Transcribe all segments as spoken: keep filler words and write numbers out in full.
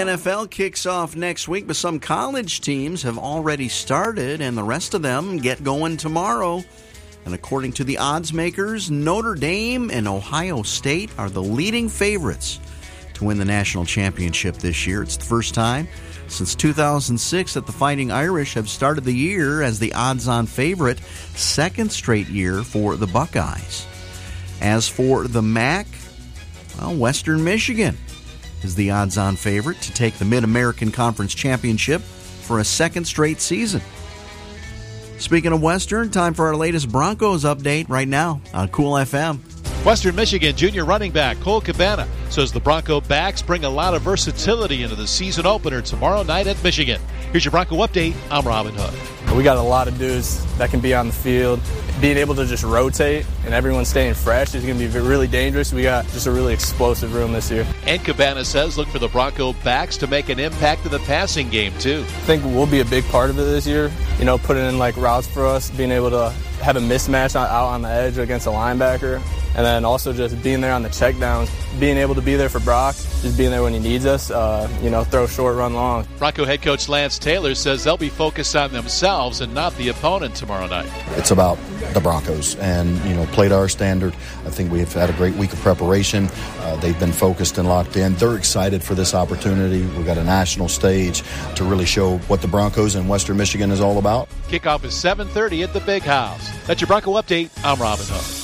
N F L kicks off next week, but some college teams have already started, and the rest of them get going tomorrow. And according to the odds makers, Notre Dame and Ohio State are the leading favorites to win the national championship this year. It's the first time since two thousand six that the Fighting Irish have started the year as the odds-on favorite, second straight year for the Buckeyes. As for the M A C, well, Western Michigan is the odds-on favorite to take the Mid-American Conference Championship for a second straight season. Speaking of Western, time for our latest Broncos update right now on Cool F M. Western Michigan junior running back Cole Cabana says the Bronco backs bring a lot of versatility into the season opener tomorrow night at Michigan. Here's your Bronco update. I'm Robin Hood. We got a lot of dudes that can be on the field. Being able to just rotate and everyone staying fresh is going to be really dangerous. We got just a really explosive room this year. And Cabana says look for the Bronco backs to make an impact in the passing game, too. I think we'll be a big part of it this year. You know, putting in, like, routes for us, being able to have a mismatch out on the edge against a linebacker. And then also just being there on the checkdowns, being able to be there for Brock, just being there when he needs us, uh, you know, throw short, run long. Bronco head coach Lance Taylor says they'll be focused on themselves and not the opponent tomorrow night. It's about the Broncos and, you know, play to our standard. I think we've had a great week of preparation. Uh, they've been focused and locked in. They're excited for this opportunity. We've got a national stage to really show what the Broncos and Western Michigan is all about. Kickoff is seven thirty at the Big House. That's your Bronco update. I'm Robin Hood.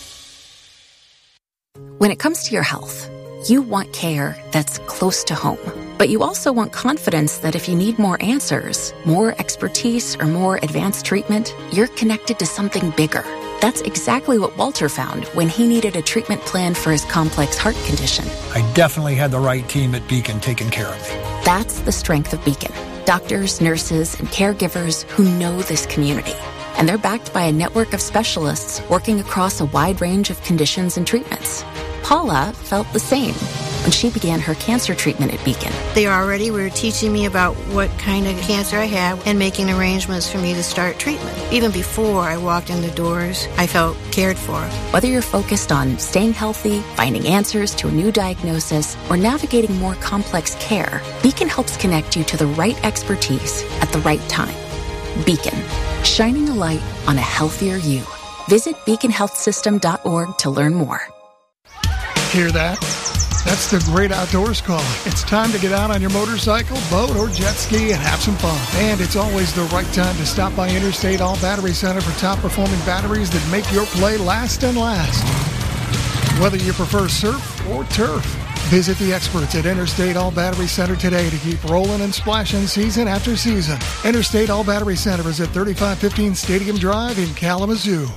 When it comes to your health, you want care that's close to home. But you also want confidence that if you need more answers, more expertise, or more advanced treatment, you're connected to something bigger. That's exactly what Walter found when he needed a treatment plan for his complex heart condition. I definitely had the right team at Beacon taking care of me. That's the strength of Beacon. Doctors, nurses, and caregivers who know this community. And they're backed by a network of specialists working across a wide range of conditions and treatments. Paula felt the same when she began her cancer treatment at Beacon. They already were teaching me about what kind of cancer I had and making arrangements for me to start treatment. Even before I walked in the doors, I felt cared for. Whether you're focused on staying healthy, finding answers to a new diagnosis, or navigating more complex care, Beacon helps connect you to the right expertise at the right time. Beacon, shining a light on a healthier you. Visit beacon health system dot org to learn more. Hear that? That's the Great Outdoors calling. It's time to get out on your motorcycle, boat, or jet ski and have some fun. And it's always the right time to stop by Interstate All Battery Center for top-performing batteries that make your play last and last. Whether you prefer surf or turf, visit the experts at Interstate All Battery Center today to keep rolling and splashing season after season. Interstate All Battery Center is at thirty-five fifteen Stadium Drive in Kalamazoo.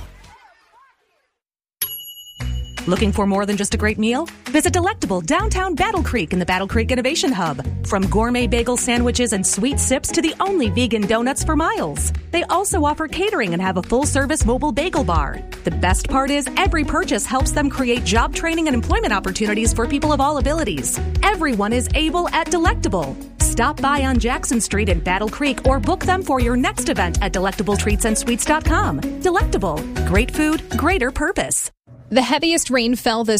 Looking for more than just a great meal? Visit Delectable downtown Battle Creek in the Battle Creek Innovation Hub. From gourmet bagel sandwiches and sweet sips to the only vegan donuts for miles. They also offer catering and have a full-service mobile bagel bar. The best part is every purchase helps them create job training and employment opportunities for people of all abilities. Everyone is able at Delectable. Stop by on Jackson Street in Battle Creek or book them for your next event at delectable treats and sweets dot com. Delectable. Great food, greater purpose. The heaviest rain fell this